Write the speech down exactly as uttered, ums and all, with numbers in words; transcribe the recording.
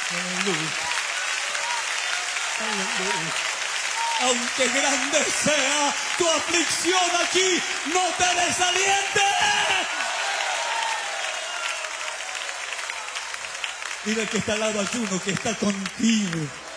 Aleluya. Aleluya. Aunque grande sea tu aflicción aquí, no te desalientes. Dile que está al lado, ayuno, que está contigo.